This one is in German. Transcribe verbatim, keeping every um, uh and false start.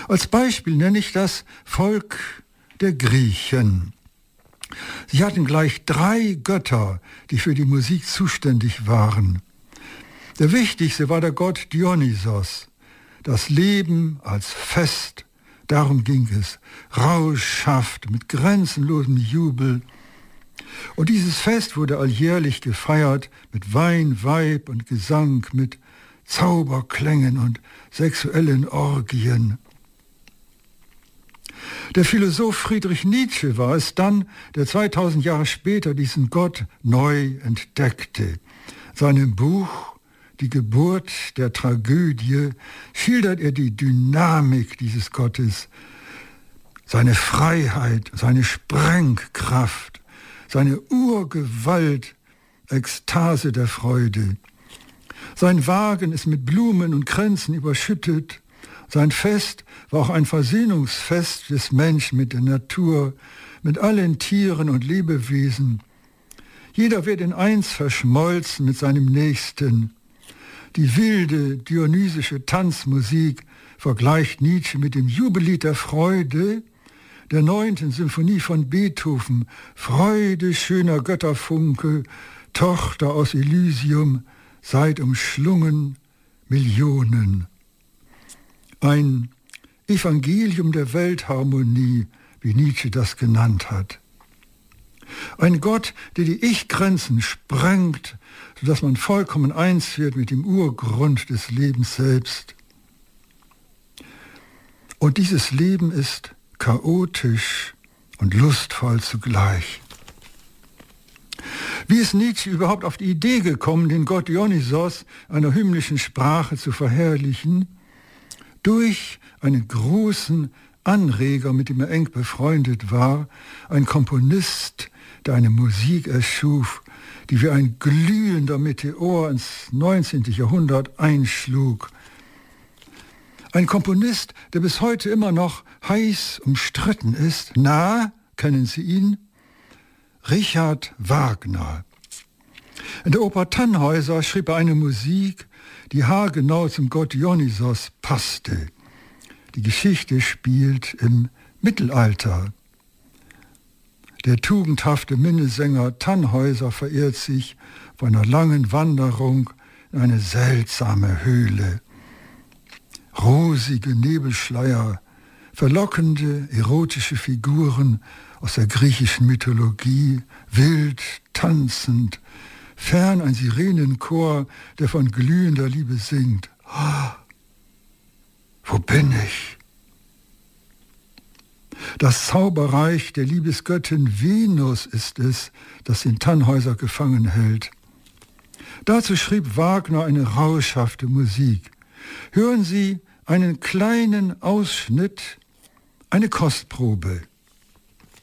Als Beispiel nenne ich das Volk der Griechen. Sie hatten gleich drei Götter, die für die Musik zuständig waren. Der wichtigste war der Gott Dionysos. Das Leben als Fest, darum ging es, rauschhaft, mit grenzenlosem Jubel. Und dieses Fest wurde alljährlich gefeiert mit Wein, Weib und Gesang, mit Zauberklängen und sexuellen Orgien. Der Philosoph Friedrich Nietzsche war es dann, der zweitausend Jahre später diesen Gott neu entdeckte. Seinem Buch Die Geburt der Tragödie schildert er die Dynamik dieses Gottes, seine Freiheit, seine Sprengkraft, seine Urgewalt, Ekstase der Freude. Sein Wagen ist mit Blumen und Kränzen überschüttet. Sein Fest war auch ein Versöhnungsfest des Menschen mit der Natur, mit allen Tieren und Lebewesen. Jeder wird in eins verschmolzen mit seinem Nächsten. Die wilde, dionysische Tanzmusik vergleicht Nietzsche mit dem Jubellied der Freude, der neunten Symphonie von Beethoven. Freude, schöner Götterfunke, Tochter aus Elysium, seid umschlungen Millionen. Ein Evangelium der Weltharmonie, wie Nietzsche das genannt hat. Ein Gott, der die Ich-Grenzen sprengt, sodass man vollkommen eins wird mit dem Urgrund des Lebens selbst. Und dieses Leben ist chaotisch und lustvoll zugleich. Wie ist Nietzsche überhaupt auf die Idee gekommen, den Gott Dionysos einer hymnischen Sprache zu verherrlichen? Durch einen großen Anreger, mit dem er eng befreundet war, ein Komponist, der eine Musik erschuf, die wie ein glühender Meteor ins neunzehnte Jahrhundert einschlug. Ein Komponist, der bis heute immer noch heiß umstritten ist. Na, kennen Sie ihn? Richard Wagner. In der Oper Tannhäuser schrieb er eine Musik, die haargenau zum Gott Dionysos passte. Die Geschichte spielt im Mittelalter. Der tugendhafte Minnesänger Tannhäuser verirrt sich auf einer langen Wanderung in eine seltsame Höhle. Rosige Nebelschleier, verlockende erotische Figuren aus der griechischen Mythologie, wild, tanzend, fern ein Sirenenchor, der von glühender Liebe singt. Oh, wo bin ich? Das Zauberreich der Liebesgöttin Venus ist es, das den Tannhäuser gefangen hält. Dazu schrieb Wagner eine rauschhafte Musik. Hören Sie einen kleinen Ausschnitt, eine Kostprobe.